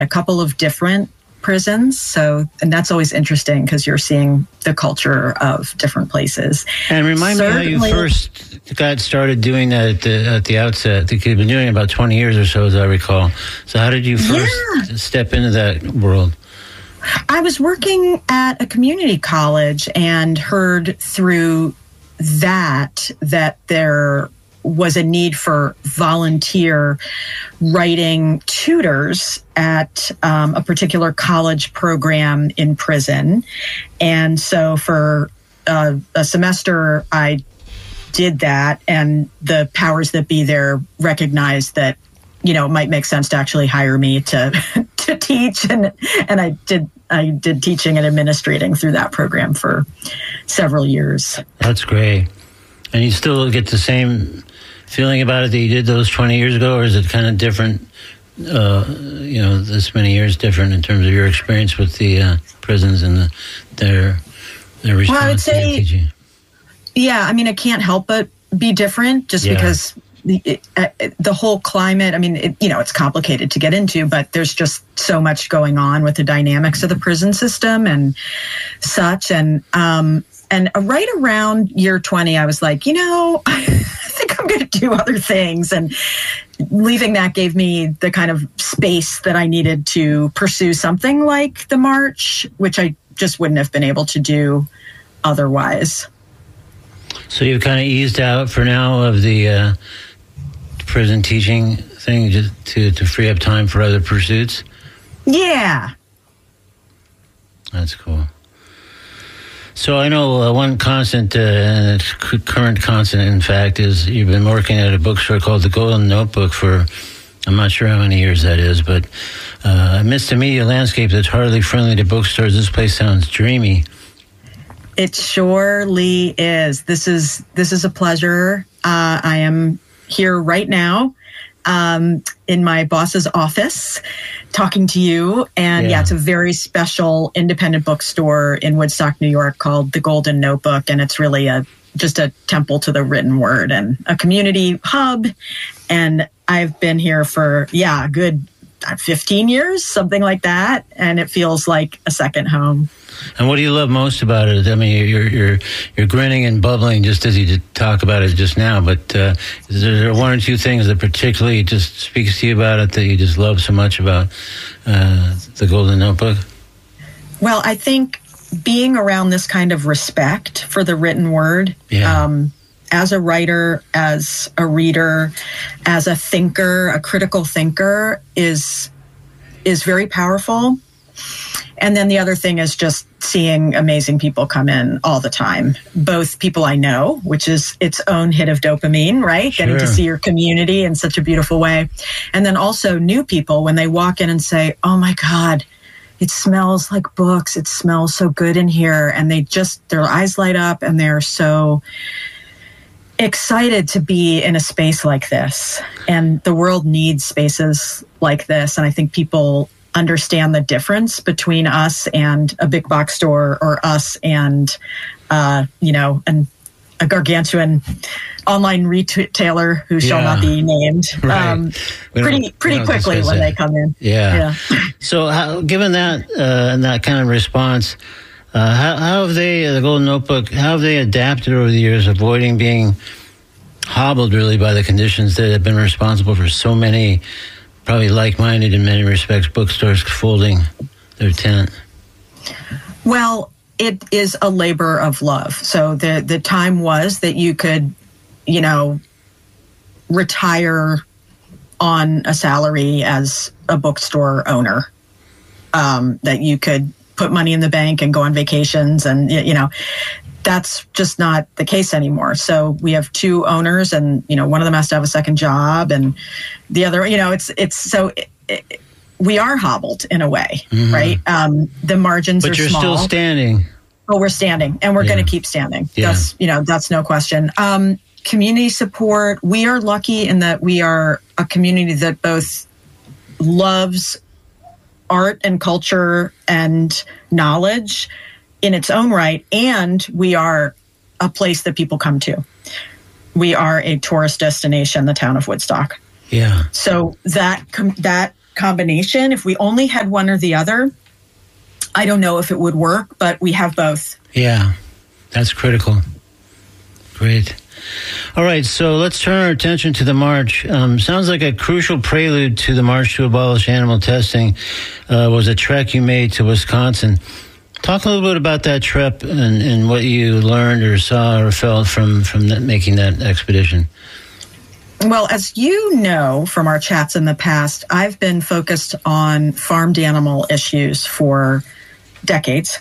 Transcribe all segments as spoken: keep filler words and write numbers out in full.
a couple of different prisons. So, and that's always interesting because you're seeing the culture of different places. And remind Certainly, me how you first got started doing that at the, at the outset. You've been doing it about twenty years or so, as I recall. So how did you first yeah. step into that world? I was working at a community college and heard through that that there was a need for volunteer writing tutors at um, a particular college program in prison. And so for uh, a semester, I did that, and the powers that be there recognized that, you know, it might make sense to actually hire me to to teach. And and I did I did teaching and administrating through that program for several years. That's great. And you still get the same feeling about it that you did those twenty years ago, or is it kind of different, uh, you know, this many years different in terms of your experience with the uh, prisons and the, their, their response well, I would say, to teaching? Yeah, I mean, it can't help but be different just yeah. because the, it, uh, the whole climate, I mean, it, you know, it's complicated to get into, but there's just so much going on with the dynamics of the prison system and such. And, um, And right around year twenty, I was like, you know, I think I'm going to do other things. And leaving that gave me the kind of space that I needed to pursue something like the March, which I just wouldn't have been able to do otherwise. So you've kind of eased out for now of the uh, prison teaching thing just to, to free up time for other pursuits? Yeah. That's cool. So I know uh, one constant, uh, and it's c- current constant, in fact, is you've been working at a bookstore called The Golden Notebook for, I'm not sure how many years that is, but uh, amidst a media landscape that's hardly friendly to bookstores, this place sounds dreamy. It surely is. This is this is a pleasure. Uh, I am here right now um, in my boss's office talking to you. And yeah. yeah, it's a very special independent bookstore in Woodstock, New York called The Golden Notebook. And it's really a just a temple to the written word and a community hub. And I've been here for, yeah, a good fifteen years, something like that. And it feels like a second home. And what do you love most about it? I mean, you're you're you're grinning and bubbling just as you did talk about it just now. But uh, is there one or two things that particularly just speaks to you about it that you just love so much about uh, the Golden Notebook? Well, I think being around this kind of respect for the written word, yeah. um, as a writer, as a reader, as a thinker, a critical thinker, is is very powerful. And then the other thing is just seeing amazing people come in all the time, both people I know, which is its own hit of dopamine, right? Sure. Getting to see your community in such a beautiful way. And then also new people when they walk in and say, oh my God, it smells like books. It smells so good in here. And they just, their eyes light up and they're so excited to be in a space like this. And the world needs spaces like this. And I think people understand the difference between us and a big box store or us and, uh, you know, an, a gargantuan online retailer who shall yeah. not be named right. um, pretty pretty quickly when they come in. Yeah. yeah. So how, given that uh, and that kind of response, uh, how, how have they, uh, the Golden Notebook, how have they adapted over the years, avoiding being hobbled really by the conditions that have been responsible for so many probably like-minded in many respects bookstores folding their tent? Well, it is a labor of love. So the the time was that you could, you know, retire on a salary as a bookstore owner, um, that you could put money in the bank and go on vacations. And, you know, that's just not the case anymore. So we have two owners and, you know, one of them has to have a second job and the other, you know, it's, it's so it, it, we are hobbled in a way, mm-hmm. right? Um, the margins but are you're small. Still standing. Oh, we're standing and we're yeah. going to keep standing. Yeah. That's, you know, that's no question. Um, community support. We are lucky in that we are a community that both loves art and culture and knowledge in its own right, and we are a place that people come to. We are a tourist destination, the town of Woodstock. Yeah. So that com- that combination. If we only had one or the other, I don't know if it would work, but we have both. Yeah, that's critical. Great. All right, so let's turn our attention to the march. Um, sounds like a crucial prelude to the March to Abolish Animal Testing uh, was a trek you made to Wisconsin. Talk a little bit about that trip and, and what you learned or saw or felt from, from that, making that expedition. Well, as you know from our chats in the past, I've been focused on farmed animal issues for decades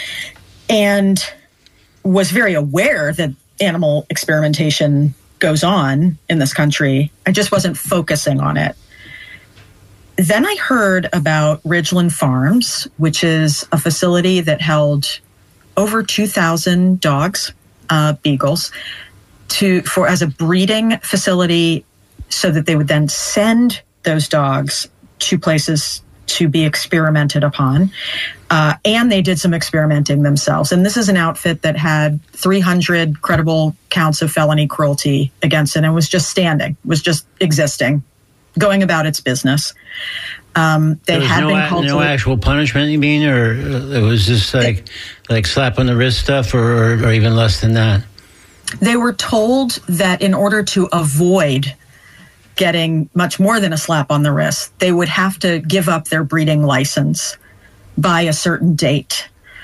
and was very aware that animal experimentation goes on in this country. I just wasn't focusing on it. Then I heard about Ridgeland Farms, which is a facility that held over two thousand dogs, uh, beagles, to for as a breeding facility so that they would then send those dogs to places to be experimented upon. Uh, and they did some experimenting themselves. And this is an outfit that had three hundred credible counts of felony cruelty against it and was just standing, was just existing, going about its business. Um, they had no, been called no to, actual punishment, you mean? Or it was just like, it, like slap on the wrist stuff or, or even less than that? They were told that in order to avoid getting much more than a slap on the wrist, they would have to give up their breeding license by a certain date.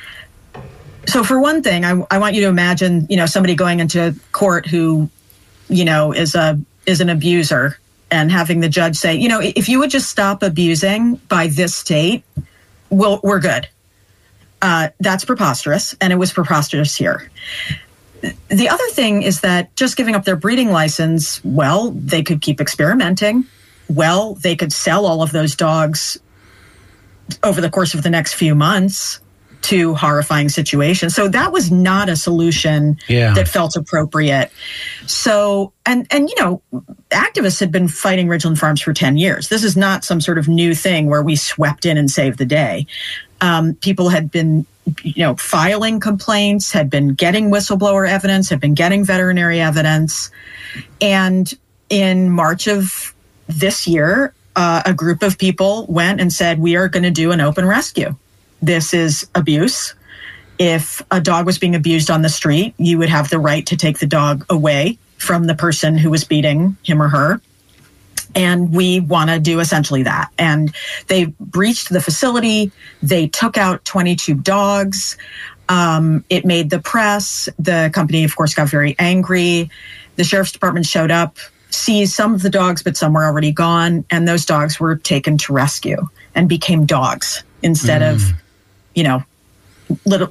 So for one thing, I, I want you to imagine, you know, somebody going into court who, you know, is a is an abuser and having the judge say, you know, if you would just stop abusing by this date, we'll, we're good. Uh, that's preposterous, and it was preposterous here. The other thing is that just giving up their breeding license, well, they could keep experimenting. Well, they could sell all of those dogs over the course of the next few months to horrifying situations. So that was not a solution yeah. that felt appropriate. So, and, and, you know, activists had been fighting Ridgeland Farms for ten years. This is not some sort of new thing where we swept in and saved the day. Um, people had been, you know, filing complaints, had been getting whistleblower evidence, had been getting veterinary evidence. And in March of this year, uh, a group of people went and said, we are going to do an open rescue. This is abuse. If a dog was being abused on the street, you would have the right to take the dog away from the person who was beating him or her. And we want to do essentially that. And they breached the facility. They took out twenty-two dogs. Um, it made the press. The company, of course, got very angry. The sheriff's department showed up, seized some of the dogs, but some were already gone. And those dogs were taken to rescue and became dogs instead mm. of, you know, little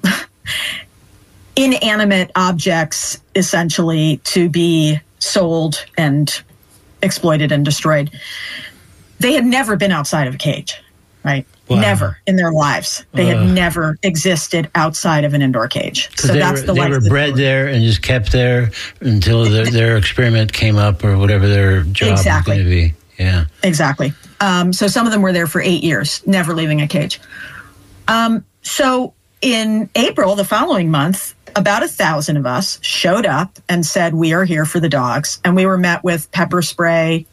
inanimate objects, essentially, to be sold and exploited and destroyed. They had never been outside of a cage, right? Wow. Never in their lives. They uh, had never existed outside of an indoor cage. So that's were, the life. They were bred there and just kept there until their, their experiment came up or whatever their job exactly. was going to be. Yeah, exactly. Um, so some of them were there for eight years, never leaving a cage. Um, so in April, the following month, about a thousand of us showed up and said, we are here for the dogs. And we were met with pepper spray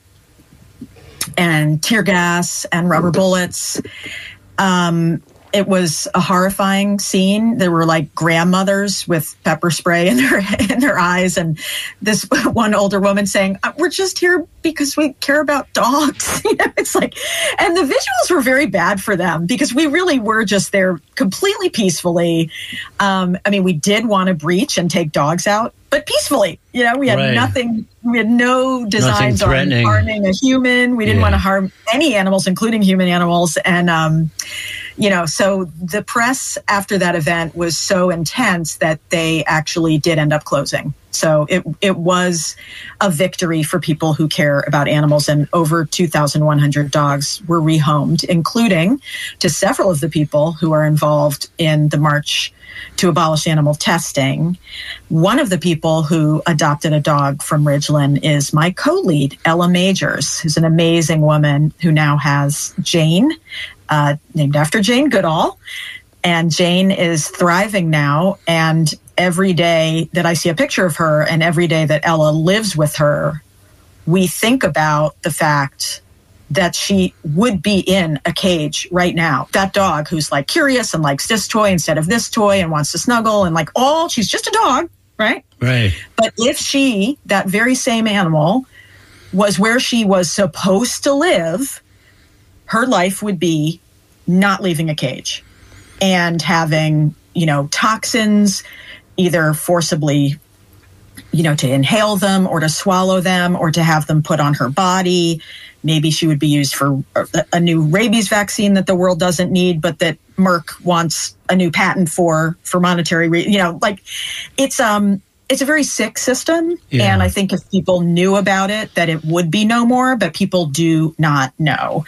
and tear gas and rubber bullets. Um, it was a horrifying scene. There were like grandmothers with pepper spray in their in their eyes, and this one older woman saying, "We're just here because we care about dogs." You know, it's like, and the visuals were very bad for them because we really were just there completely peacefully. Um, I mean, we did want to breach and take dogs out, but peacefully. You know, we had right. nothing. We had no designs on harming a human. We didn't yeah. want to harm any animals, including human animals, and. Um, You know, so the press after that event was so intense that they actually did end up closing. So it it was a victory for people who care about animals, and over two thousand one hundred dogs were rehomed, including to several of the people who are involved in the March to Abolish Animal Testing. One of the people who adopted a dog from Ridgeland is my co-lead, Ella Majors, who's an amazing woman who now has Jane, Uh, named after Jane Goodall. And Jane is thriving now. And every day that I see a picture of her and every day that Ella lives with her, we think about the fact that she would be in a cage right now. That dog who's like curious and likes this toy instead of this toy and wants to snuggle and like all, she's just a dog, right? Right. But if she, that very same animal, was where she was supposed to live, her life would be not leaving a cage and having, you know, toxins, either forcibly, you know, to inhale them or to swallow them or to have them put on her body. Maybe she would be used for a, a new rabies vaccine that the world doesn't need, but that Merck wants a new patent for, for monetary, re- you know, like it's, um, it's a very sick system. Yeah. And I think if people knew about it, that it would be no more, but people do not know.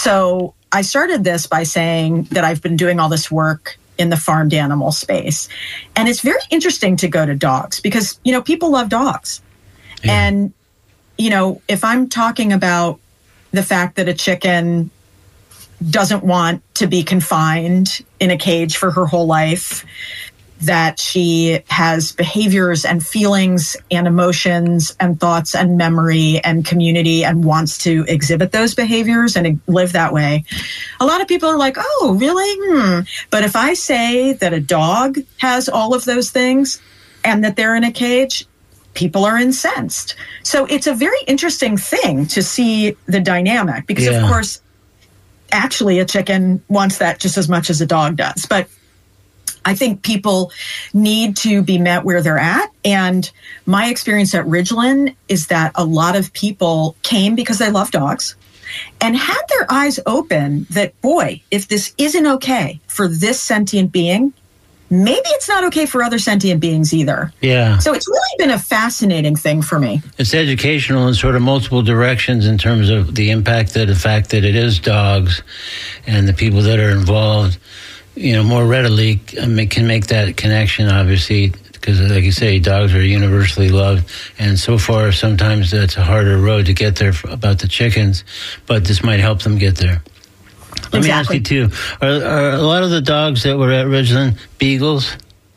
So I started this by saying that I've been doing all this work in the farmed animal space. And it's very interesting to go to dogs because, you know, people love dogs. Yeah. And, you know, if I'm talking about the fact that a chicken doesn't want to be confined in a cage for her whole life, that she has behaviors and feelings and emotions and thoughts and memory and community and wants to exhibit those behaviors and live that way. A lot of people are like, oh, really? Hmm. But if I say that a dog has all of those things and that they're in a cage, people are incensed. So it's a very interesting thing to see the dynamic because, yeah. of course, actually a chicken wants that just as much as a dog does. But I think people need to be met where they're at. And my experience at Ridgeland is that a lot of people came because they love dogs and had their eyes open that, boy, if this isn't okay for this sentient being, maybe it's not okay for other sentient beings either. Yeah. So it's really been a fascinating thing for me. It's educational in sort of multiple directions in terms of the impact that the fact that it is dogs and the people that are involved, you know, more readily can make that connection, obviously, because like you say, dogs are universally loved. And so far, sometimes that's a harder road to get there about the chickens, but this might help them get there. Let exactly. me ask you, too, are, are a lot of the dogs that were at Ridgeland beagles?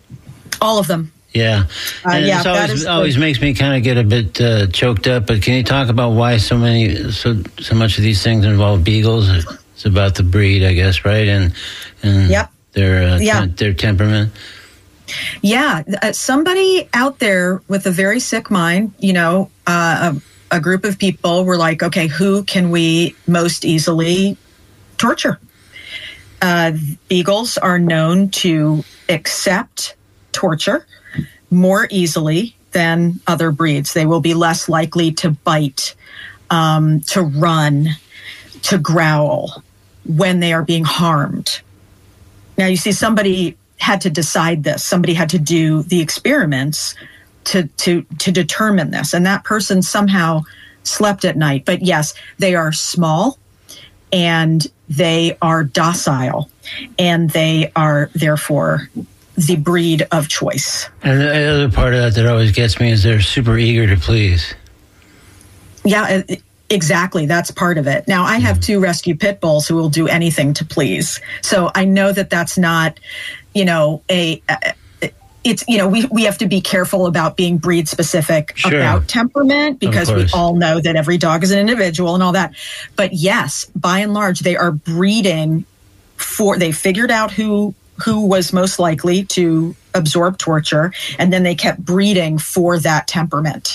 All of them. Yeah. Uh, and yeah, it always, that is always makes me kind of get a bit uh, choked up, but can you talk about why so many, so so much of these things involve beagles? It's about the breed, I guess, right? And and yep. their, uh, yeah. te- their temperament. Yeah. Uh, somebody out there with a very sick mind, you know, uh, a, a group of people were like, okay, who can we most easily torture? Uh, beagles are known to accept torture more easily than other breeds. They will be less likely to bite, um, to run, to growl when they are being harmed. Now, you see, somebody had to decide this. Somebody had to do the experiments to to to determine this, and that person somehow slept at night. But yes, they are small, and they are docile, and they are therefore the breed of choice. And the other part of that that always gets me is they're super eager to please. Yeah, exactly. That's part of it. Now, I have two rescue pit bulls who will do anything to please. So I know that that's not, you know, a... a It's, you know, we, we have to be careful about being breed specific sure. about temperament because we all know that every dog is an individual and all that. But yes, by and large, they are breeding for, they figured out who who was most likely to absorb torture, and then they kept breeding for that temperament.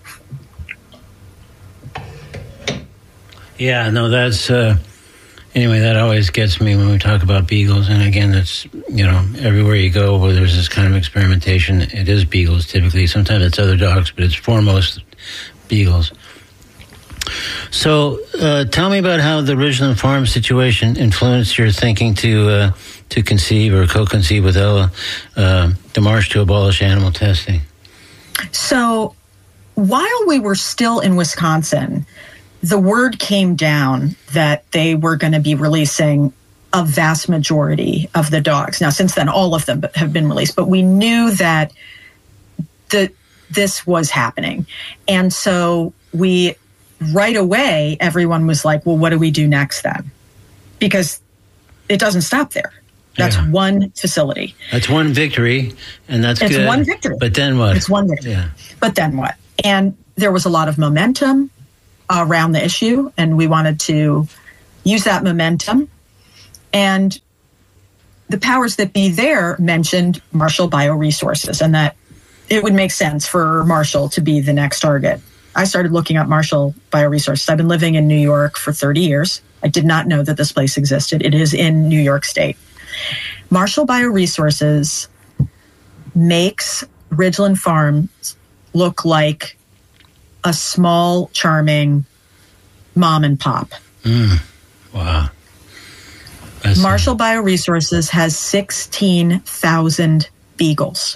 Yeah, no, that's, uh, anyway, that always gets me when we talk about beagles. And again, it's, you know, everywhere you go where there's this kind of experimentation, it is beagles typically. Sometimes it's other dogs, but it's foremost beagles. So uh, tell me about how the Ridgeland Farm situation influenced your thinking to uh, to conceive or co-conceive with Ella uh, the march to abolish animal testing. So while we were still in Wisconsin, the word came down that they were going to be releasing a vast majority of the dogs. Now, since then, all of them have been released, but we knew that the this was happening. And so we, right away, everyone was like, well, what do we do next then? Because it doesn't stop there. That's yeah. one facility. That's one victory, and that's it's good. It's one victory. But then what? It's one victory. Yeah. But then what? And there was a lot of momentum. around the issue, and we wanted to use that momentum. And the powers that be there mentioned Marshall Bioresources, and that it would make sense for Marshall to be the next target. I started looking up Marshall Bioresources. I've been living in New York for thirty years. I did not know that this place existed. It is in New York State. Marshall Bioresources makes Ridgeland Farms look like a small, charming mom and pop. Mm. Wow. That's Marshall Bioresources has sixteen thousand beagles.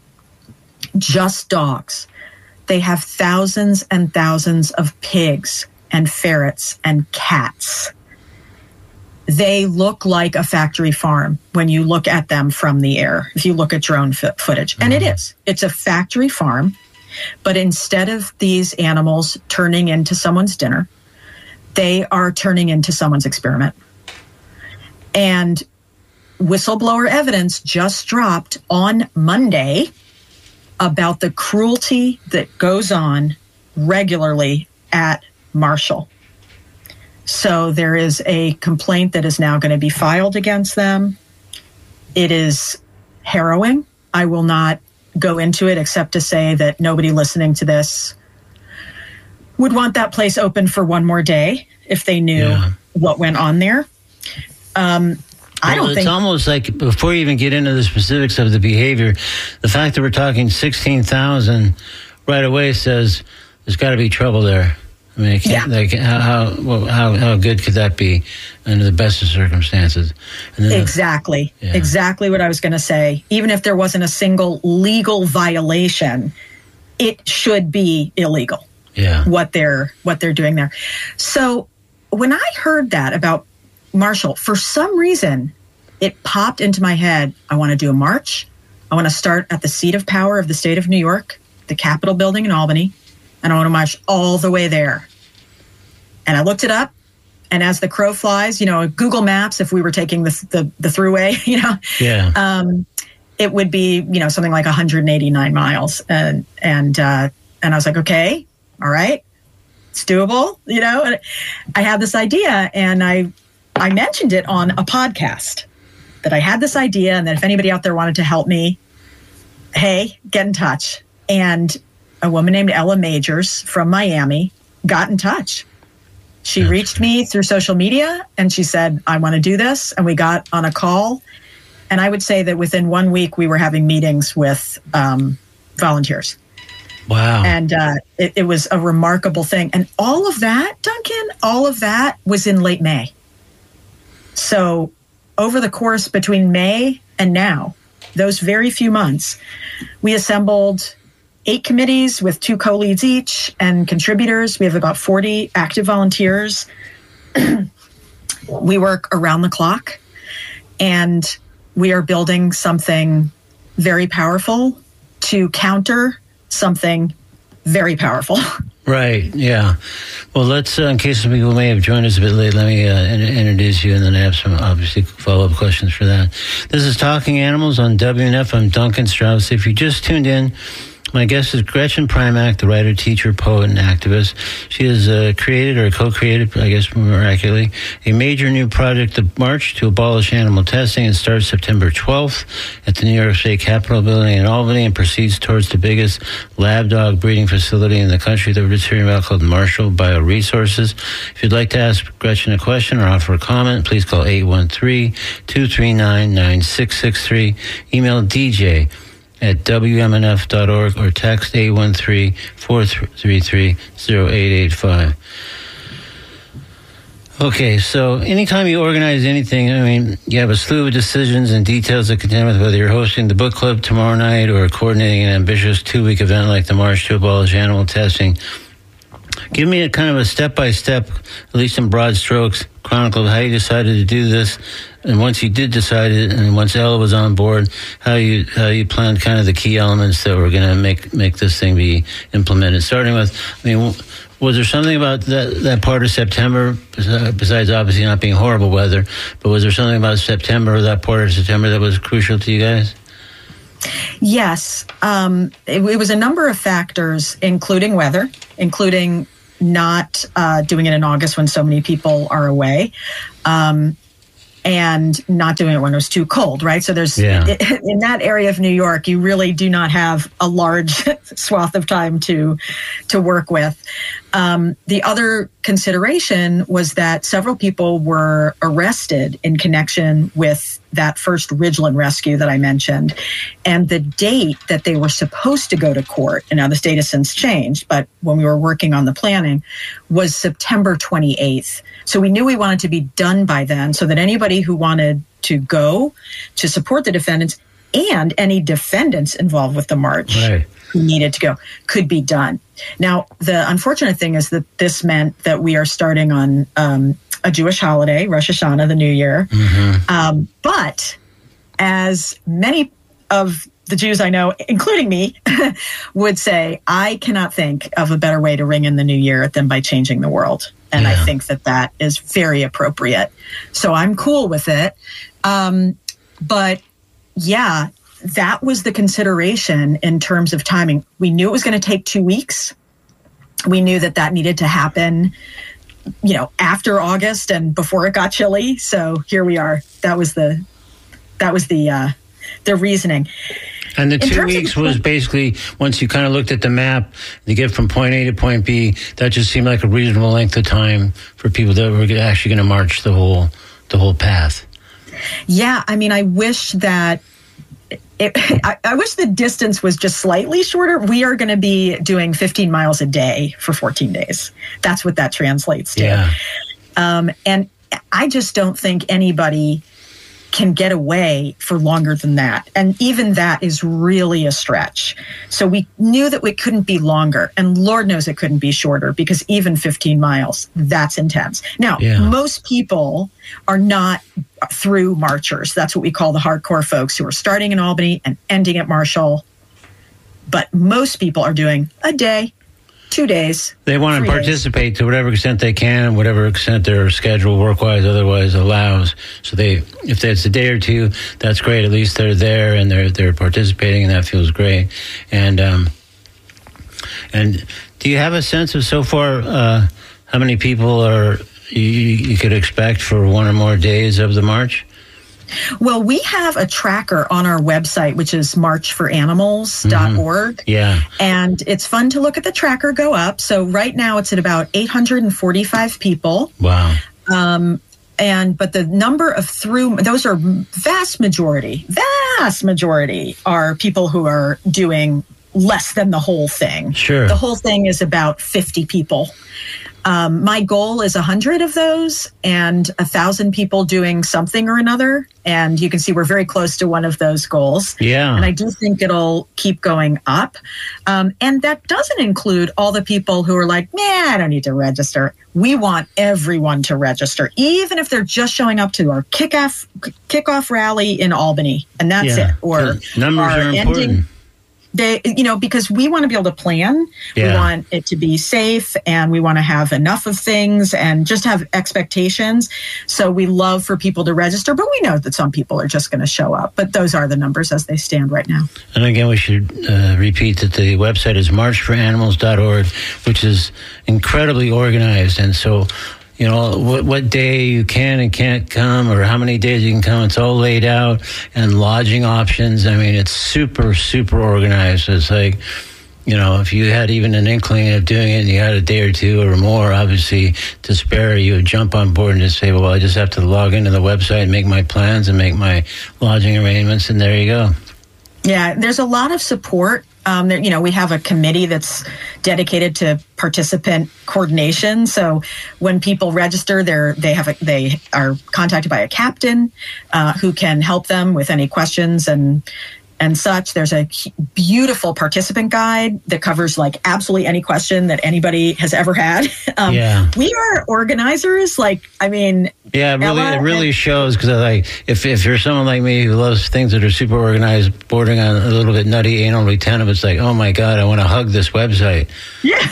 Just dogs. They have thousands and thousands of pigs and ferrets and cats. They look like a factory farm when you look at them from the air, if you look at drone f- footage. And it is. It's a factory farm, but instead of these animals turning into someone's dinner, they are turning into someone's experiment. And whistleblower evidence just dropped on Monday about the cruelty that goes on regularly at Marshall. So there is a complaint that is now going to be filed against them. It is harrowing. I will not go into it except to say that nobody listening to this would want that place open for one more day if they knew yeah. what went on there. Um, I well, don't it's think... almost like, before you even get into the specifics of the behavior, the fact that we're talking sixteen thousand right away says there's got to be trouble there. I mean, it can't, yeah. like, how, how, well, how how good could that be under the best of circumstances? And then exactly. The, yeah. Exactly what I was going to say. Even if there wasn't a single legal violation, it should be illegal. Yeah. What they're what they're doing there. So when I heard that about Marshall, for some reason, it popped into my head. I want to do a march. I want to start at the seat of power of the state of New York, the Capitol building in Albany, and I want to march all the way there. And I looked it up, and as the crow flies, you know, Google Maps, if we were taking the the, the thruway, you know, yeah, um, it would be, you know, something like one hundred eighty-nine miles, and and uh, and I was like, okay, all right, it's doable, you know. And I had this idea, and I I mentioned it on a podcast that I had this idea, and that if anybody out there wanted to help me, hey, get in touch. And a woman named Ella Majors from Miami got in touch. She That's reached great. me through social media, and she said, I want to do this. And we got on a call. And I would say that within one week, we were having meetings with um, volunteers. Wow. And uh, it, it was a remarkable thing. And all of that, Duncan, all of that was in late May. So over the course between May and now, those very few months, we assembled eight committees with two co-leads each and contributors. We have about forty active volunteers. We work around the clock, and we are building something very powerful to counter something very powerful. Right, yeah. Well, let's, uh, in case some people may have joined us a bit late, let me uh, in- introduce you, and then I have some, obviously, follow-up questions for that. This is Talking Animals on W N F. I'm Duncan Strauss. If you just tuned in, my guest is Gretchen Primack, the writer, teacher, poet, and activist. She has uh, created, or co-created, I guess more accurately, a major new project, the March to Abolish Animal Testing. It starts September twelfth at the New York State Capitol building in Albany and proceeds towards the biggest lab dog breeding facility in the country that we're just hearing about, called Marshall Bioresources. If you'd like to ask Gretchen a question or offer a comment, please call eight one three, two three nine, nine six six three. Email D J at W M N F dot org or text eight one three, four three three, zero eight eight five. Okay, so anytime you organize anything, I mean, you have a slew of decisions and details that contend with whether you're hosting the book club tomorrow night or coordinating an ambitious two-week event like the March to Abolish Animal Testing. Give me a kind of a step-by-step, at least in broad strokes, chronicle of how you decided to do this, and once you did decide it, and once Ella was on board, how you how you planned kind of the key elements that were going to make make this thing be implemented. Starting with, I mean, was there something about that that part of September, besides obviously not being horrible weather, but was there something about September or that part of September that was crucial to you guys? Yes. Um, it, it was a number of factors, including weather, including not uh, doing it in August when so many people are away. Um, and not doing it when it was too cold, right? So there's, yeah. in that area of New York, you really do not have a large swath of time to to work with. Um, the other consideration was that several people were arrested in connection with that first Ridgeland rescue that I mentioned. And the date that they were supposed to go to court, and now this date has since changed, but when we were working on the planning, was September twenty-eighth. So we knew we wanted to be done by then so that anybody who wanted to go to support the defendants and any defendants involved with the march right. who needed to go could be done. Now, the unfortunate thing is that this meant that we are starting on um, a Jewish holiday, Rosh Hashanah, the New Year. Mm-hmm. Um, but as many of the Jews I know, including me, would say, I cannot think of a better way to ring in the new year than by changing the world. And yeah. I think that that is very appropriate. So I'm cool with it. Um, but yeah, that was the consideration in terms of timing. We knew it was going to take two weeks. We knew that that needed to happen, you know, after August and before it got chilly. So here we are. That was the, that was the, uh, the reasoning. And the two weeks was basically, once you kind of looked at the map, to get from point A to point B, that just seemed like a reasonable length of time for people that were actually going to march the whole, the whole path. Yeah, I mean, I wish that, it, I, I wish the distance was just slightly shorter. We are going to be doing fifteen miles a day for fourteen days. That's what that translates to. Yeah. Um, and I just don't think anybody can get away for longer than that. And even that is really a stretch. So we knew that it couldn't be longer. And Lord knows it couldn't be shorter, because even fifteen miles, that's intense. Now, yeah. most people are not through marchers. That's what we call the hardcore folks who are starting in Albany and ending at Marshall. But most people are doing a day, two days. They want to participate days. To whatever extent they can, and whatever extent their schedule, work-wise, otherwise allows. So they, if it's a day or two, that's great. At least they're there and they're they're participating, and that feels great. And um, and do you have a sense of so far uh, how many people are you, you could expect for one or more days of the march? Well, we have a tracker on our website, which is march for animals dot org. Mm-hmm. Yeah. And it's fun to look at the tracker go up. So right now it's at about eight hundred forty-five people. Wow. Um, and but the number of through, those are vast majority, vast majority are people who are doing less than the whole thing. Sure. The whole thing is about fifty people. Um, my goal is one hundred of those and one thousand people doing something or another. And you can see we're very close to one of those goals. Yeah. And I do think it'll keep going up. Um, and that doesn't include all the people who are like, man, I don't need to register. We want everyone to register, even if they're just showing up to our kickoff, kickoff rally in Albany. And that's yeah. it. Or numbers our are important. Ending, They, you know, because we want to be able to plan. Yeah. We want it to be safe, and we want to have enough of things and just have expectations. So we love for people to register, but we know that some people are just going to show up. But those are the numbers as they stand right now. And again, we should uh, repeat that the website is march for animals dot org, which is incredibly organized. And so, you know, what, what day you can and can't come, or how many days you can come, it's all laid out, and lodging options. I mean, it's super, super organized. It's like, you know, if you had even an inkling of doing it and you had a day or two or more, obviously, to spare, you would jump on board and just say, well, I just have to log into the website and make my plans and make my lodging arrangements, and there you go. Yeah, there's a lot of support. Um, there, you know, we have a committee that's dedicated to participant coordination. So when people register, they're they have a, they are contacted by a captain uh, who can help them with any questions and and such. There's a beautiful participant guide that covers like absolutely any question that anybody has ever had. Um, yeah. We are organizers. Like, I mean, yeah, it really, Ella, it really shows, because like if if you're someone like me who loves things that are super organized, bordering on a little bit nutty, anal retentive, it's like, oh my God, I want to hug this website. Yeah.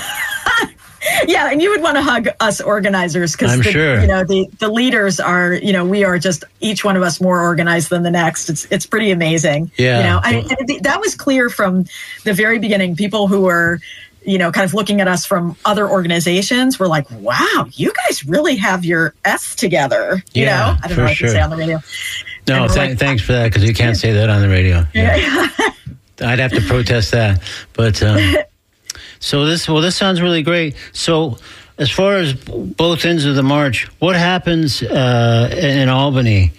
Yeah, and you would want to hug us organizers, because I'm sure. you know the, the leaders are, you know, we are just each one of us more organized than the next. It's it's pretty amazing. Yeah, you know, I, and that was clear from the very beginning. People who were, you know, kind of looking at us from other organizations, we're like, wow, you guys really have your S together. You yeah, know, I don't know what sure. I can say on the radio. No, th- like, thanks for that, because you can't say that on the radio. Yeah. yeah. I'd have to protest that. But um, so this, well, this sounds really great. So as far as both ends of the march, what happens uh, in Albany?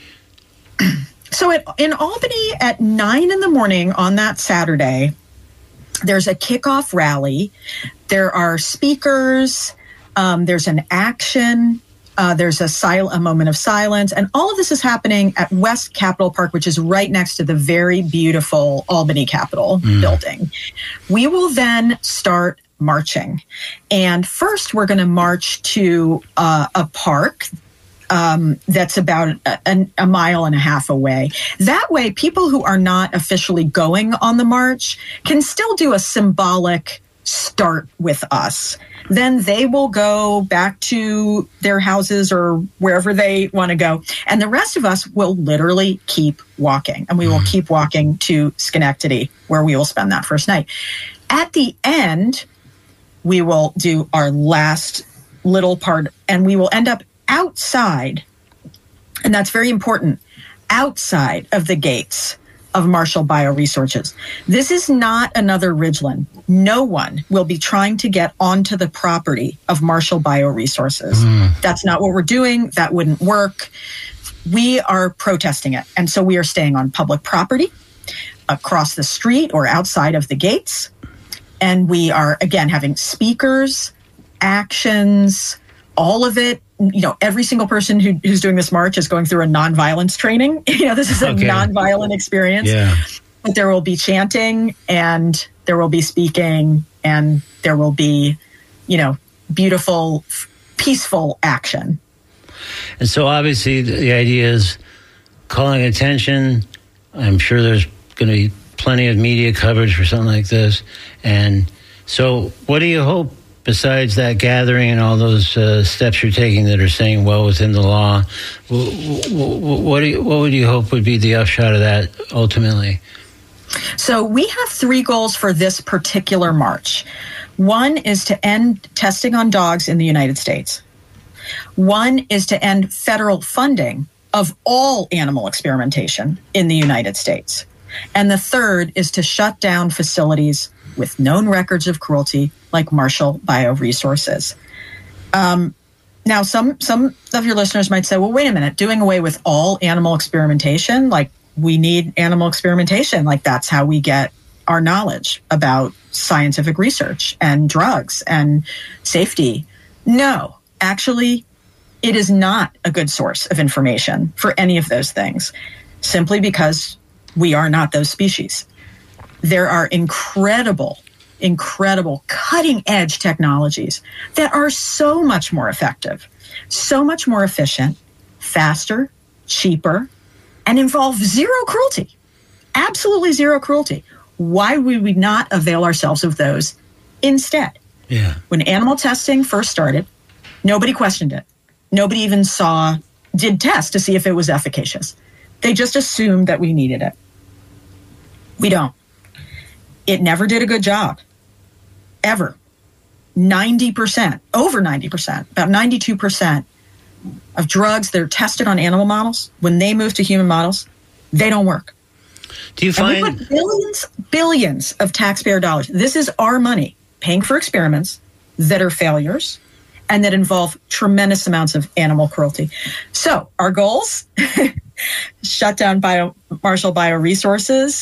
So at, in Albany at nine in the morning on that Saturday, there's a kickoff rally. There are speakers. Um, there's an action. Uh, there's a, sil- a moment of silence. And all of this is happening at West Capitol Park, which is right next to the very beautiful Albany Capitol mm. building. We will then start marching. And first, we're going to march to uh, a park Um, that's about a, a mile and a half away. That way, people who are not officially going on the march can still do a symbolic start with us. Then they will go back to their houses or wherever they want to go. And the rest of us will literally keep walking. And we will keep walking to Schenectady, where we will spend that first night. At the end, we will do our last little part, and we will end up outside, and that's very important, outside of the gates of Marshall Bioresources. This is not another Ridgeland. No one will be trying to get onto the property of Marshall Bioresources. Mm. That's not what we're doing. That wouldn't work. We are protesting it. And so we are staying on public property across the street or outside of the gates. And we are, again, having speakers, actions, all of it. You know, every single person who, who's doing this march is going through a nonviolence training. You know, this is a okay. nonviolent experience. Yeah. But there will be chanting, and there will be speaking, and there will be, you know, beautiful, peaceful action. And so obviously the idea is calling attention. I'm sure there's going to be plenty of media coverage for something like this. And so what do you hope, besides that gathering and all those uh, steps you're taking that are staying well within the law, what, what, do you, what would you hope would be the upshot of that ultimately? So we have three goals for this particular march. One is to end testing on dogs in the United States. One is to end federal funding of all animal experimentation in the United States. And the third is to shut down facilities with known records of cruelty like Marshall Bioresources. Um, now, some some of your listeners might say, well, wait a minute, doing away with all animal experimentation? Like, we need animal experimentation. Like, that's how we get our knowledge about scientific research and drugs and safety. No, actually, it is not a good source of information for any of those things, simply because we are not those species. There are incredible, incredible cutting-edge technologies that are so much more effective, so much more efficient, faster, cheaper, and involve zero cruelty, absolutely zero cruelty. Why would we not avail ourselves of those instead? Yeah. When animal testing first started, nobody questioned it. Nobody even saw, did tests to see if it was efficacious. They just assumed that we needed it. We don't. It never did a good job, ever. ninety percent, over ninety percent, about ninety-two percent of drugs that are tested on animal models, when they move to human models, they don't work. Do you find... And we put billions, billions of taxpayer dollars. This is our money paying for experiments that are failures and that involve tremendous amounts of animal cruelty. So our goals, shut down bio, Marshall Bioresources,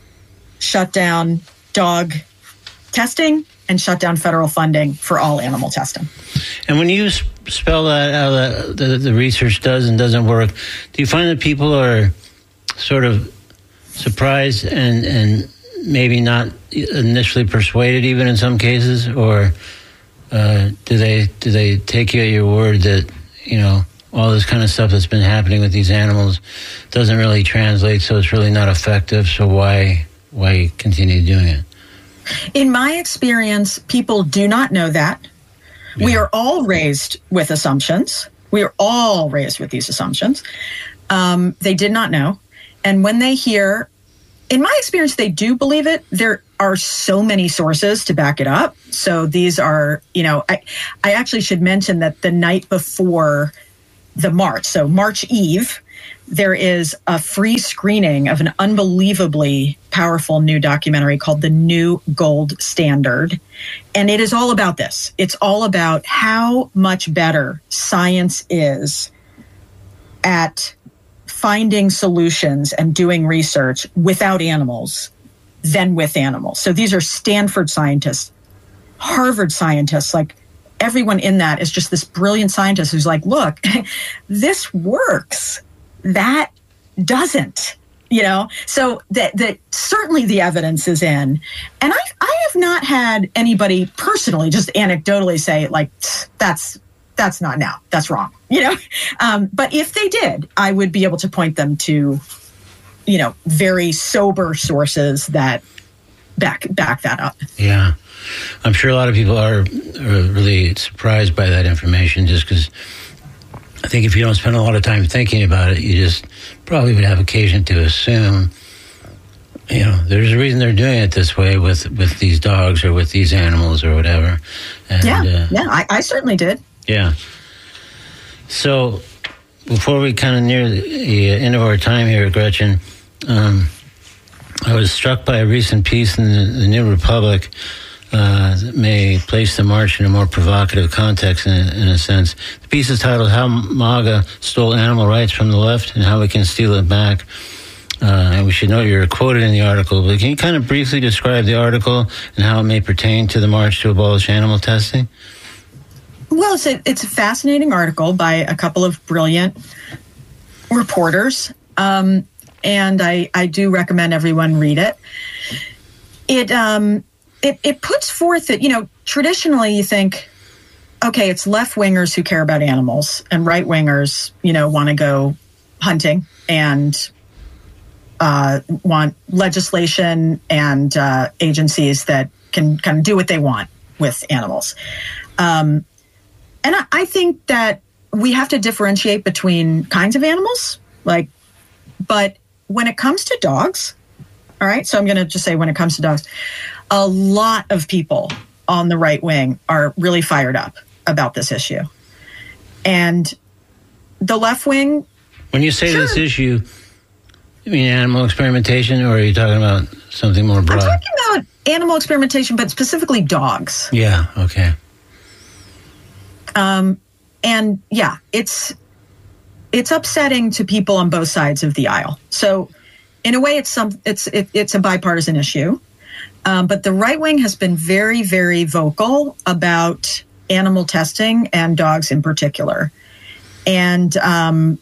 shut down dog testing, and shut down federal funding for all animal testing. And when you spell that out, uh, the, the research does and doesn't work, do you find that people are sort of surprised and, and maybe not initially persuaded even in some cases? Or uh, do they do they take you at your word that, you know, all this kind of stuff that's been happening with these animals doesn't really translate, so it's really not effective, so why why continue doing it? In my experience, people do not know that. Yeah. We are all raised with assumptions. We are all raised with these assumptions. Um, they did not know. And when they hear in my experience, they do believe it. There are so many sources to back it up. So these are, you know, I, I actually should mention that the night before the march, so March Eve, there is a free screening of an unbelievably powerful new documentary called The New Gold Standard. And it is all about this. It's all about how much better science is at finding solutions and doing research without animals than with animals. So these are Stanford scientists, Harvard scientists, like everyone in that is just this brilliant scientist who's like, look, this works. That doesn't, you know? So that that certainly the evidence is in. And I I have not had anybody personally, just anecdotally say, like, that's that's not now. That's wrong, you know? Um, but if they did, I would be able to point them to, you know, very sober sources that back back that up. Yeah. I'm sure a lot of people are, are really surprised by that information just because I think if you don't spend a lot of time thinking about it, you just probably would have occasion to assume, you know, there's a reason they're doing it this way with, with these dogs or with these animals or whatever. And, yeah, uh, yeah, I, I certainly did. Yeah. So before we kind of near the end of our time here, Gretchen, um, I was struck by a recent piece in the, the New Republic uh, that may place the march in a more provocative context in a, in a sense. The piece is titled How MAGA Stole Animal Rights from the Left and How We Can Steal It Back. Uh, and we should note you're quoted in the article, but can you kind of briefly describe the article and how it may pertain to the march to abolish animal testing? Well, it's a, it's a fascinating article by a couple of brilliant reporters, um, and I, I do recommend everyone read it. It, um, it it puts forth that, you know, traditionally you think, okay, it's left-wingers who care about animals, and right-wingers, you know, want to go hunting and uh, want legislation and uh, agencies that can kind of do what they want with animals. Um, and I, I think that we have to differentiate between kinds of animals, like, but when it comes to dogs, all right, so I'm going to just say when it comes to dogs, a lot of people on the right wing are really fired up about this issue. And the left wing... When you say sure. this issue, you mean animal experimentation, or are you talking about something more broad? I'm talking about animal experimentation, but specifically dogs. Yeah, okay. Um, and yeah, it's it's upsetting to people on both sides of the aisle. So in a way, it's some it's it, it's a bipartisan issue. Um, but the right wing has been very, very vocal about animal testing and dogs in particular. And um,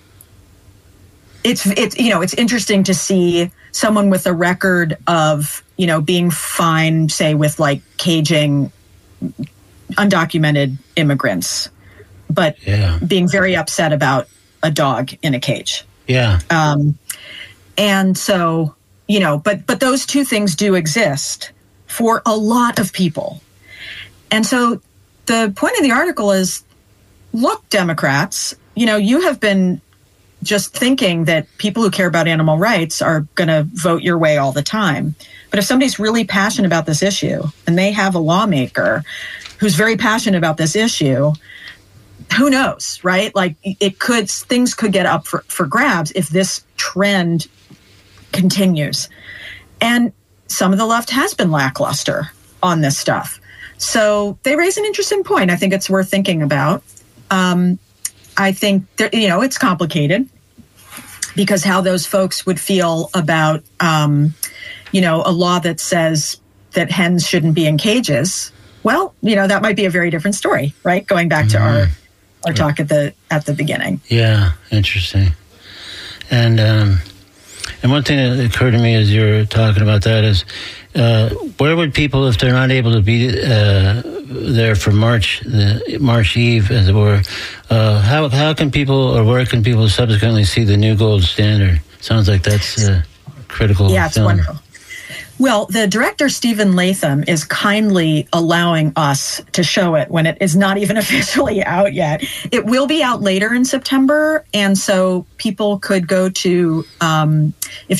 it's it's you know it's interesting to see someone with a record of you know being fined, say, with like caging undocumented immigrants, but yeah. being very upset about a dog in a cage. Yeah. Um, and so, you know, but but those two things do exist for a lot of people. And so the point of the article is, look, Democrats, you know, you have been just thinking that people who care about animal rights are going to vote your way all the time. But if somebody's really passionate about this issue and they have a lawmaker who's very passionate about this issue, who knows, right? Like it could, things could get up for, for grabs if this trend continues. And some of the left has been lackluster on this stuff. So they raise an interesting point. I think it's worth thinking about. Um, I think, that, you know, it's complicated because how those folks would feel about, um, you know, a law that says that hens shouldn't be in cages. Well, you know, that might be a very different story, right? Going back to mm-hmm. our our talk at the at the beginning. Yeah, interesting. And um, and one thing that occurred to me as you were talking about that is, uh, where would people, if they're not able to be uh, there for March, the March Eve, as it were, uh, how how can people, or where can people subsequently see the New Gold Standard? Sounds like that's a critical. Yeah, it's film. wonderful. Well, the director, Stephen Latham, is kindly allowing us to show it when it is not even officially out yet. It will be out later in September, and so people could go to, um, if you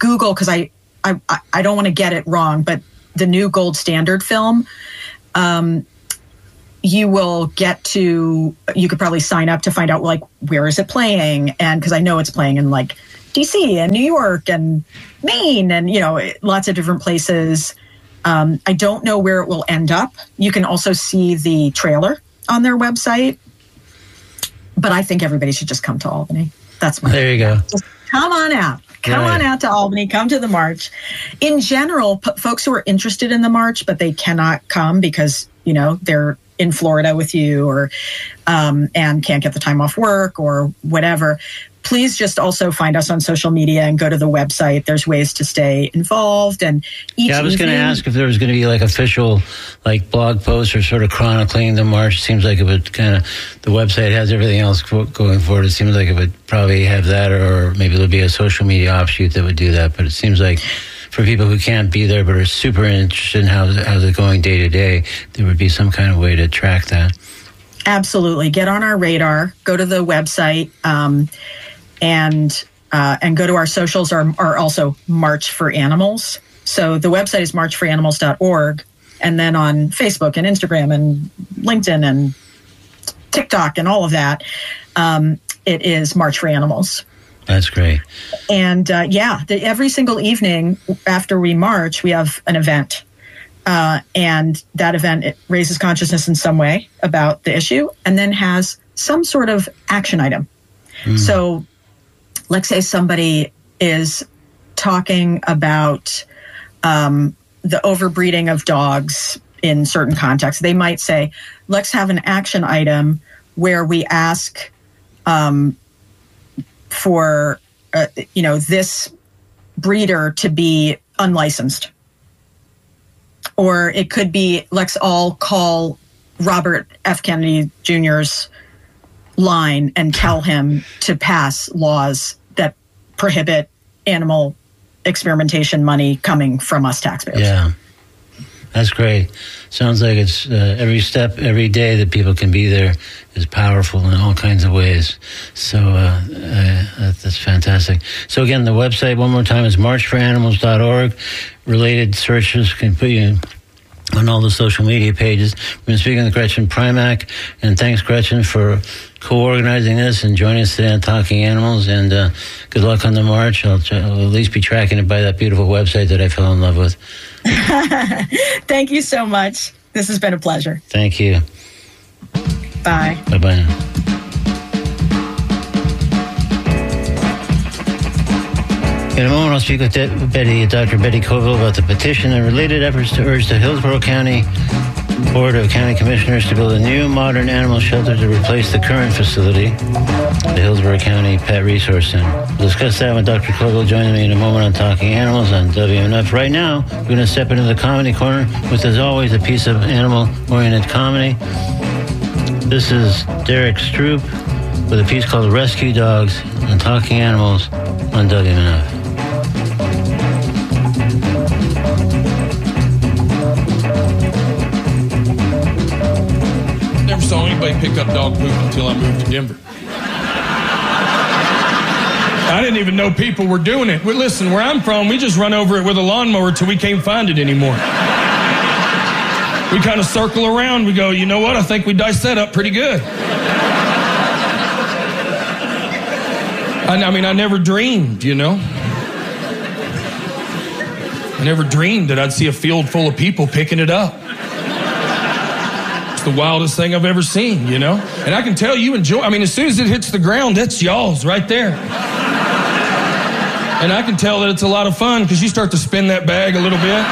Google, because I, I, I don't want to get it wrong, but the new Gold Standard film, um, you will get to, you could probably sign up to find out, like, where is it playing? And because I know it's playing in, like, D C and New York and Maine and, you know, lots of different places. Um, I don't know where it will end up. You can also see the trailer on their website. But I think everybody should just come to Albany. That's my There you go. Just come on out. Come Right. on out to Albany. Come to the march. In general, p- folks who are interested in the march, but they cannot come because, you know, they're in Florida with you or um, and can't get the time off work or whatever, please just also find us on social media and go to the website. There's ways to stay involved. And each Yeah, I was going to evening- ask if there was going to be like official, like blog posts or sort of chronicling the march. It seems like it would kind of, the website has everything else go- going forward. It seems like it would probably have that, or maybe there'll be a social media offshoot that would do that. But it seems like for people who can't be there but are super interested in how how's it going day to day, there would be some kind of way to track that. Absolutely. Get on our radar. Go to the website. Um, and uh, and go to our socials are, are also March for Animals. So the website is march for animals dot org. And then on Facebook and Instagram and LinkedIn and TikTok and all of that, um, it is March for Animals. That's great. And uh, yeah, the, every single evening after we march, we have an event. Uh, and that event, it raises consciousness in some way about the issue and then has some sort of action item. Mm. So let's say somebody is talking about um, the overbreeding of dogs in certain contexts. They might say, let's have an action item where we ask um, for, uh, you know, this breeder to be unlicensed. Or it could be, let's all call Robert F. Kennedy Junior's line and tell him to pass laws that prohibit animal experimentation money coming from us taxpayers. Yeah, that's great. Sounds like it's uh, every step, every day that people can be there is powerful in all kinds of ways. So uh, uh, that, that's fantastic. So again, the website one more time is march for animals dot org. Related searches can put you on all the social media pages. We've been speaking with Gretchen Primack, and thanks, Gretchen, for co-organizing this and joining us today on Talking Animals, and uh, good luck on the march. I'll, try, I'll at least be tracking it by that beautiful website that I fell in love with. Thank you so much. This has been a pleasure. Thank you. Bye. Bye-bye now. In a moment, I'll speak with De- Betty, Doctor Betty Coville about the petition and related efforts to urge the Hillsborough County Board of County Commissioners to build a new modern animal shelter to replace the current facility, the Hillsborough County Pet Resource Center. We'll discuss that with Doctor Coville joining me in a moment on Talking Animals on W M F. Right now, we're going to step into the comedy corner with, as always, a piece of animal-oriented comedy. This is Derek Stroop with a piece called Rescue Dogs on Talking Animals on W M F. Never saw anybody pick up dog poop until I moved to Denver. I didn't even know people were doing it. Well, listen, where I'm from, we just run over it with a lawnmower till we can't find it anymore. We kind of circle around. We go, you know what? I think we diced that up pretty good. I, I mean, I never dreamed, you know. I never dreamed that I'd see a field full of people picking it up. It's the wildest thing I've ever seen, you know. And I can tell you enjoy. I mean, as soon as it hits the ground, that's y'all's right there. And I can tell that it's a lot of fun because you start to spin that bag a little bit.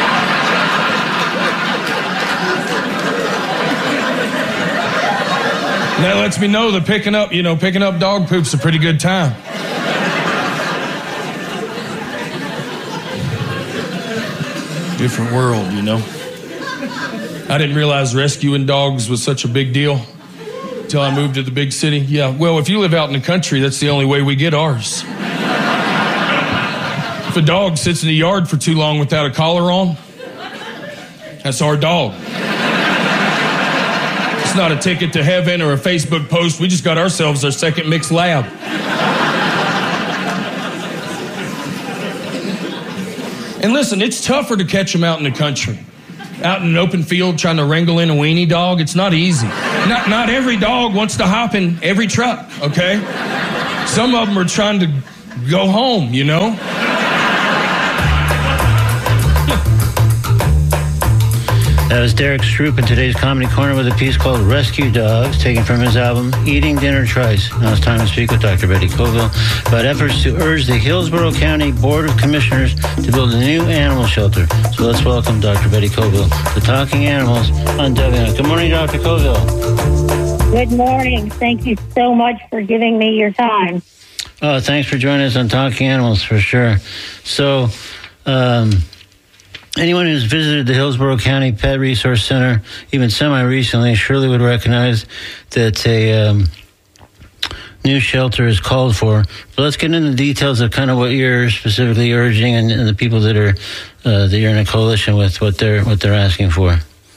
And that lets me know that picking up, you know, picking up dog poop's a pretty good time. Different world, you know. I didn't realize rescuing dogs was such a big deal until I moved to the big city. Yeah, well, if you live out in the country, that's the only way we get ours. If a dog sits in the yard for too long without a collar on, that's our dog. It's not a ticket to heaven or a Facebook post. We just got ourselves our second mixed lab. And listen, it's tougher to catch them out in the country. Out in an open field trying to wrangle in a weenie dog, it's not easy. Not, not every dog wants to hop in every truck, okay? Some of them are trying to go home, you know? That was Derek Stroop in today's Comedy Corner with a piece called Rescue Dogs, taken from his album Eating Dinner Twice. Now it's time to speak with Doctor Betty Coville about efforts to urge the Hillsborough County Board of Commissioners to build a new animal shelter. So let's welcome Doctor Betty Coville to Talking Animals on W N X. Good morning, Doctor Coville. Good morning. Thank you so much for giving me your time. Oh, thanks for joining us on Talking Animals, for sure. So, um... anyone who's visited the Hillsborough County Pet Resource Center, even semi-recently, surely would recognize that a um, new shelter is called for. But let's get into the details of kind of what you're specifically urging and, and the people that are uh, that you're in a coalition with, what they're what they're asking for.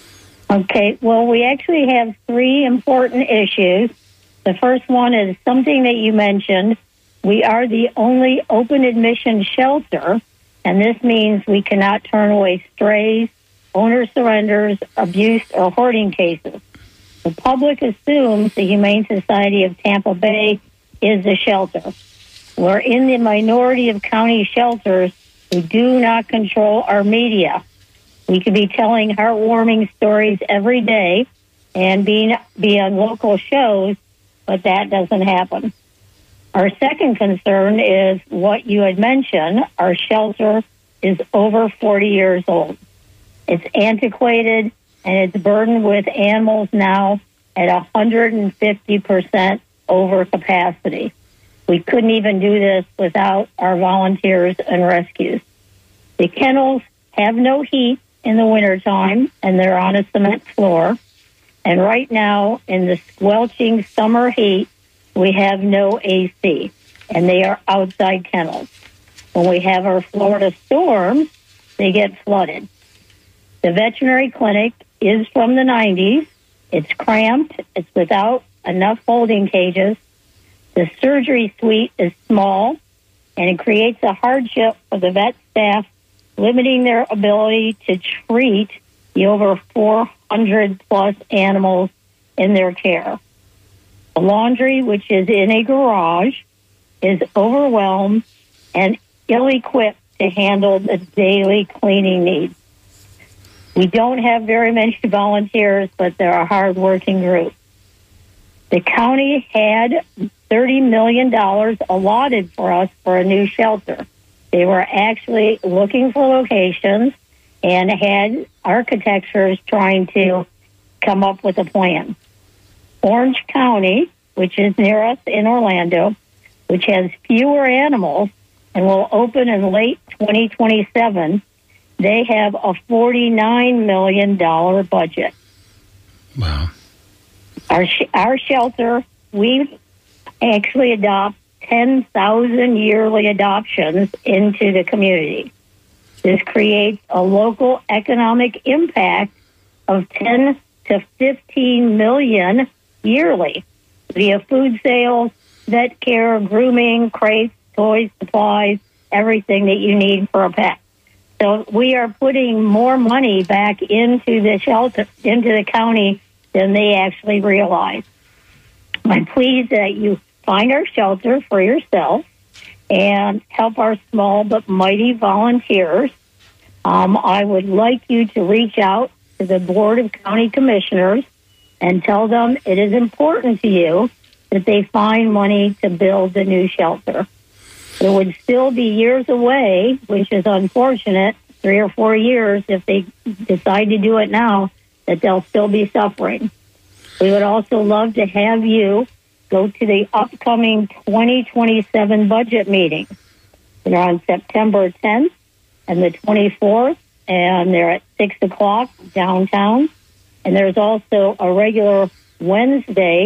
Okay. Well, we actually have three important issues. The first one is something that you mentioned. We are the only open admission shelter. And this means we cannot turn away strays, owner surrenders, abuse, or hoarding cases. The public assumes the Humane Society of Tampa Bay is the shelter. We're in the minority of county shelters who do not control our media. We could be telling heartwarming stories every day and being, be on local shows, but that doesn't happen. Our second concern is what you had mentioned. Our shelter is over forty years old. It's antiquated, and it's burdened with animals now at one hundred fifty percent over capacity. We couldn't even do this without our volunteers and rescues. The kennels have no heat in the wintertime, and they're on a cement floor. And right now, in the squelching summer heat, we have no A C, and they are outside kennels. When we have our Florida storms, they get flooded. The veterinary clinic is from the nineties. It's cramped. It's without enough holding cages. The surgery suite is small, and it creates a hardship for the vet staff, limiting their ability to treat the over four hundred plus animals in their care. The laundry, which is in a garage, is overwhelmed and ill-equipped to handle the daily cleaning needs. We don't have very many volunteers, but they're a hard-working group. The county had thirty million dollars allotted for us for a new shelter. They were actually looking for locations and had architects trying to come up with a plan. Orange County, which is near us in Orlando, which has fewer animals and will open in late twenty twenty-seven, they have a forty-nine million dollars budget. Wow. Our, sh- our shelter, we actually adopt ten thousand yearly adoptions into the community. This creates a local economic impact of ten to fifteen million yearly via food sales, vet care, grooming, crates, toys, supplies, everything that you need for a pet. So we are putting more money back into the shelter, into the county than they actually realize. I'm pleased that you find our shelter for yourself and help our small but mighty volunteers. Um, I would like you to reach out to the Board of County Commissioners and tell them it is important to you that they find money to build the new shelter. It would still be years away, which is unfortunate, three or four years if they decide to do it now, that they'll still be suffering. We would also love to have you go to the upcoming twenty twenty-seven budget meeting. They're on September tenth and the twenty-fourth, and they're at six o'clock downtown. And there's also a regular Wednesday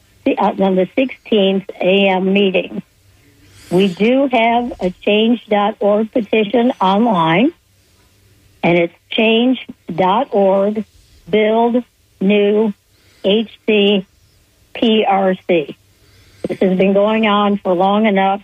on the sixteenth a.m. meeting. We do have a change dot org petition online, and it's change dot org build new H C P R C. This has been going on for long enough.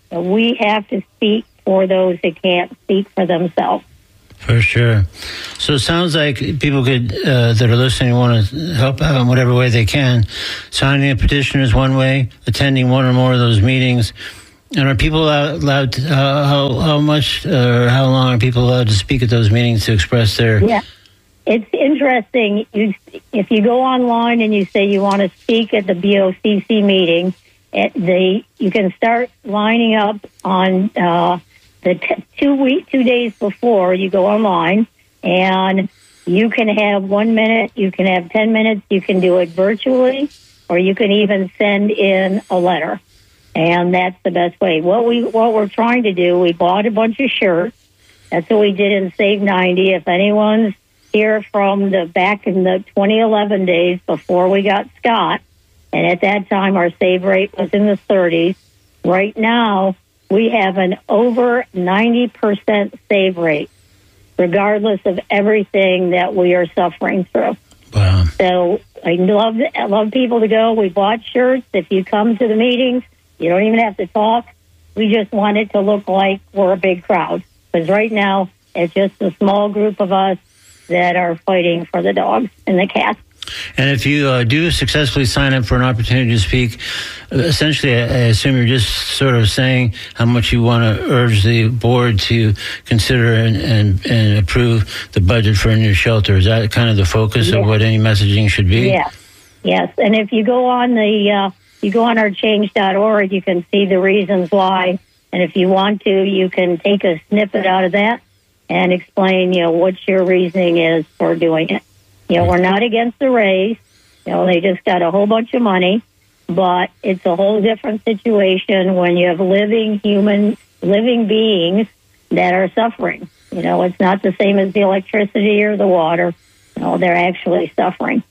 we have to speak for those that can't speak for themselves. For sure. So it sounds like people could uh, that are listening want to help out in whatever way they can. Signing a petition is one way. Attending one or more of those meetings. And are people allowed to, uh, how, how much or how long are people allowed to speak at those meetings to express their... Yeah, it's interesting. You, if you go online and you say you want to speak at the B O C C meeting, it, they, you can start lining up on... Uh, The t- two week, two days before you go online, and you can have one minute, you can have ten minutes, you can do it virtually, or you can even send in a letter, and that's the best way. What we what we're trying to do, we bought a bunch of shirts. That's what we did in Save ninety. If anyone's here from the back in the twenty eleven days before we got Scott, and at that time our save rate was in the thirties. Right now, we have an over ninety percent save rate, regardless of everything that we are suffering through. Wow. So I love I love people to go. We bought shirts. If you come to the meetings, you don't even have to talk. We just want it to look like we're a big crowd. Because right now, it's just a small group of us that are fighting for the dogs and the cats. And if you uh, do successfully sign up for an opportunity to speak, essentially, I, I assume you're just sort of saying how much you want to urge the board to consider and, and, and approve the budget for a new shelter. Is that kind of the focus yes. of what any messaging should be? Yes, yes. And if you go on the uh, you go on our change dot org, you can see the reasons why. And if you want to, you can take a snippet out of that and explain, you know, what your reasoning is for doing it. You know, we're not against the raise. You know, they just got a whole bunch of money, but it's a whole different situation when you have living human, living beings that are suffering. You know, it's not the same as the electricity or the water. You know, they're actually suffering.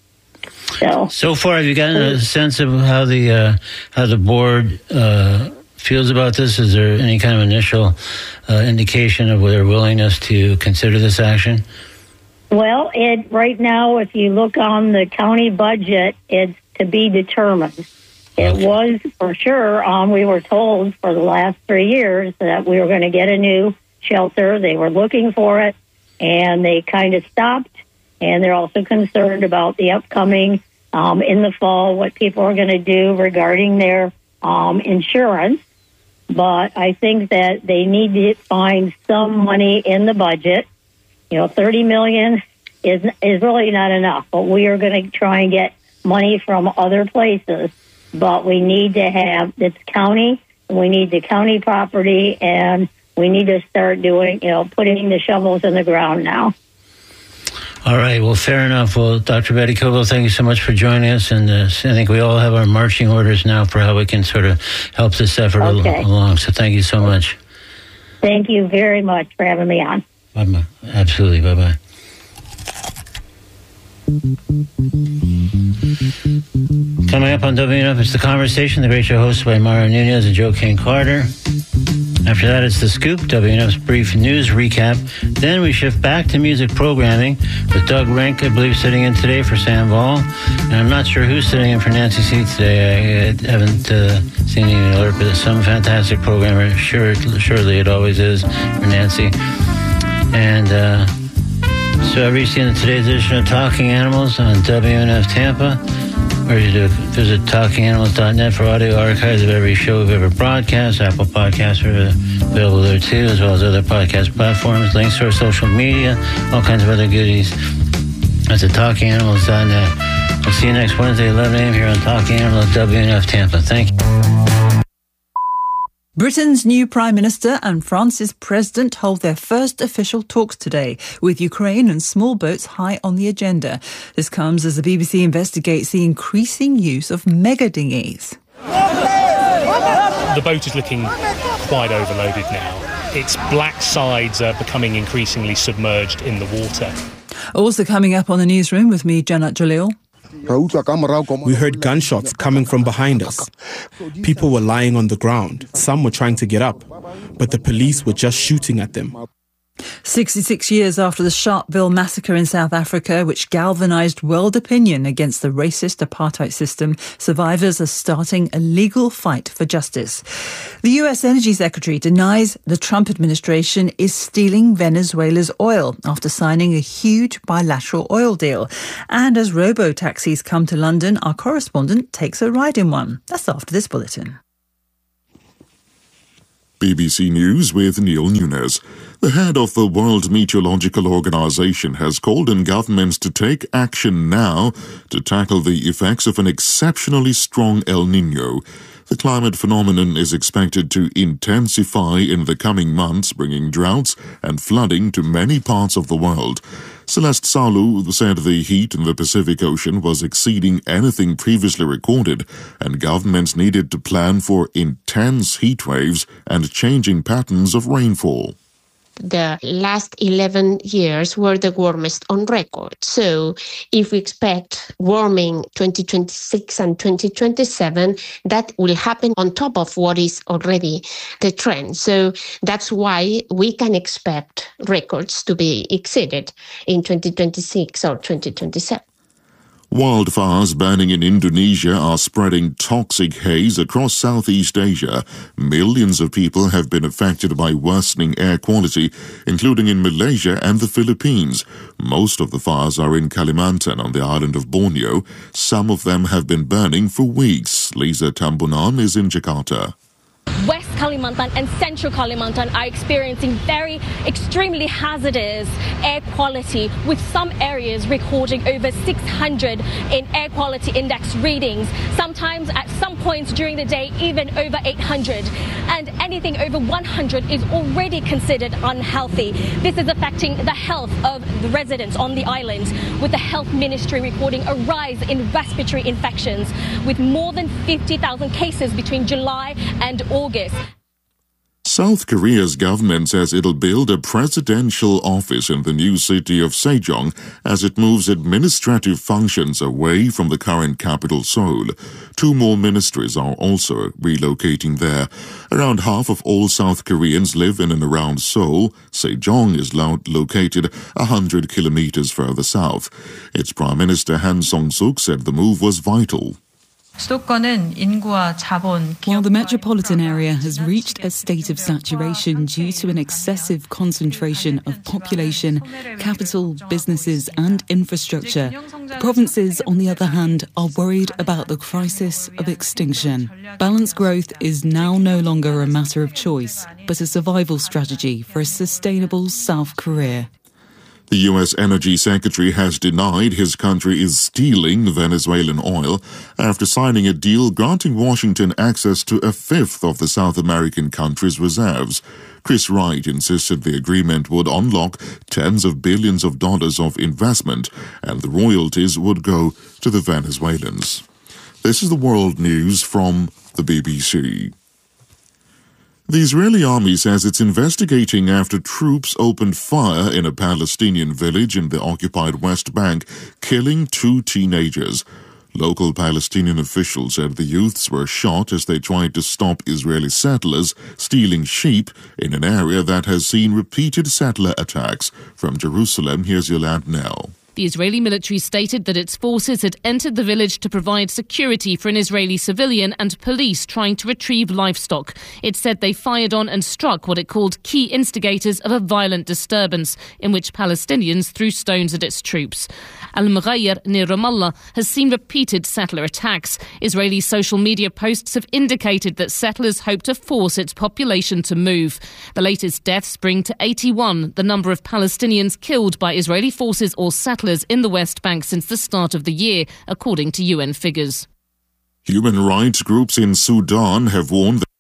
So, so far, have you gotten a sense of how the uh, how the board uh, feels about this? Is there any kind of initial uh, indication of their willingness to consider this action? Well, it right now, if you look on the county budget, it's to be determined. It okay. was for sure. Um, we were told for the last three years that we were going to get a new shelter. They were looking for it, and they kind of stopped. And they're also concerned about the upcoming um, in the fall, what people are going to do regarding their um, insurance. But I think that they need to find some money in the budget. You know, thirty million is is really not enough, but we are going to try and get money from other places. But we need to have this county, we need the county property, and we need to start doing, you know, putting the shovels in the ground now. All right. Well, fair enough. Well, Doctor Betty Koval, thank you so much for joining us. And uh, I think we all have our marching orders now for how we can sort of help this effort okay. al- along. So thank you so much. Thank you very much for having me on. Bye-bye. Absolutely. Bye-bye. Coming up on W N F, it's The Conversation, the great show hosted by Mario Nunez and Joe King Carter. After that, it's The Scoop, W N F's brief news recap. Then we shift back to music programming with Doug Rink, I believe, sitting in today for Sam Ball. And I'm not sure who's sitting in for Nancy Seat today. I, I haven't uh, seen any alert, but it's some fantastic programmer. Sure, surely it always is for Nancy. And uh, so I've reached the end of today's edition of Talking Animals on W N F Tampa. Or you to visit talking animals dot net for audio archives of every show we've ever broadcast. Apple Podcasts are available there too, as well as other podcast platforms. Links to our social media, all kinds of other goodies. That's at talking animals dot net. We'll see you next Wednesday, eleven a.m. here on Talking Animals at W N F Tampa. Thank you. Britain's new Prime Minister and France's President hold their first official talks today, with Ukraine and small boats high on the agenda. This comes as the B B C investigates the increasing use of mega dinghies. The boat is looking quite overloaded now. Its black sides are becoming increasingly submerged in the water. Also coming up on the newsroom with me, Janat Jalil. We heard gunshots coming from behind us. People were lying on the ground. Some were trying to get up, but the police were just shooting at them. sixty-six years after the Sharpeville massacre in South Africa, which galvanised world opinion against the racist apartheid system, survivors are starting a legal fight for justice. The U S Energy Secretary denies the Trump administration is stealing Venezuela's oil after signing a huge bilateral oil deal. And as robo-taxis come to London, our correspondent takes a ride in one. That's after this bulletin. B B C News with Neil Nunes. The head of the World Meteorological Organization has called on governments to take action now to tackle the effects of an exceptionally strong El Niño. The climate phenomenon is expected to intensify in the coming months, bringing droughts and flooding to many parts of the world. Celeste Salu said the heat in the Pacific Ocean was exceeding anything previously recorded, and governments needed to plan for intense heat waves and changing patterns of rainfall. The last eleven years were the warmest on record. So if we expect warming twenty twenty-six and twenty twenty-seven, that will happen on top of what is already the trend. So that's why we can expect records to be exceeded in twenty twenty-six or twenty twenty-seven. Wildfires burning in Indonesia are spreading toxic haze across Southeast Asia. Millions of people have been affected by worsening air quality, including in Malaysia and the Philippines. Most of the fires are in Kalimantan on the island of Borneo. Some of them have been burning for weeks. Lisa Tambunan is in Jakarta. West Kalimantan and Central Kalimantan are experiencing very extremely hazardous air quality, with some areas recording over six hundred in air quality index readings, sometimes at some points during the day even over eight hundred. And anything over one hundred is already considered unhealthy. This is affecting the health of the residents on the island, with the health ministry recording a rise in respiratory infections, with more than fifty thousand cases between July and August. South Korea's government says it'll build a presidential office in the new city of Sejong as it moves administrative functions away from the current capital Seoul. Two more ministries are also relocating there. Around half of all South Koreans live in and around Seoul. Sejong is lo- located one hundred kilometers further south. Its Prime Minister Han Song-suk said the move was vital. While the metropolitan area has reached a state of saturation due to an excessive concentration of population, capital, businesses and infrastructure, provinces, on the other hand, are worried about the crisis of extinction. Balanced growth is now no longer a matter of choice, but a survival strategy for a sustainable South Korea. The U S Energy Secretary has denied his country is stealing Venezuelan oil after signing a deal granting Washington access to a fifth of the South American country's reserves. Chris Wright insisted the agreement would unlock tens of billions of dollars of investment, and the royalties would go to the Venezuelans. This is the world news from the B B C. The Israeli army says it's investigating after troops opened fire in a Palestinian village in the occupied West Bank, killing two teenagers. Local Palestinian officials said the youths were shot as they tried to stop Israeli settlers stealing sheep in an area that has seen repeated settler attacks. From Jerusalem, here's Yolande Nell. The Israeli military stated that its forces had entered the village to provide security for an Israeli civilian and police trying to retrieve livestock. It said they fired on and struck what it called key instigators of a violent disturbance, in which Palestinians threw stones at its troops. Al-Mughayr near Ramallah has seen repeated settler attacks. Israeli social media posts have indicated that settlers hope to force its population to move. The latest deaths bring to eighty-one the number of Palestinians killed by Israeli forces or settlers in the West Bank since the start of the year, according to U N figures. Human rights groups in Sudan have warned that